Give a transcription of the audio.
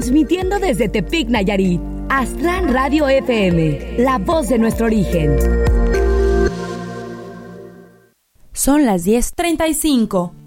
Transmitiendo desde Tepic, Nayarit, Aztlán Radio FM, la voz de nuestro origen. Son las 10:35.